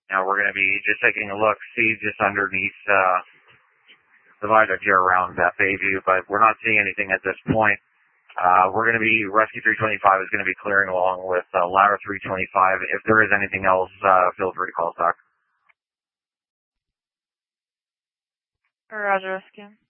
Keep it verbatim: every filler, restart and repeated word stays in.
Now we're going to be just taking a look, see just underneath uh, the viaduct here around that Bayview, but we're not seeing anything at this point. Uh, we're going to be, Rescue three twenty-five is going to be clearing along with uh, Ladder three twenty-five. If there is anything else, uh, feel free to call us back. Roger, Rescue.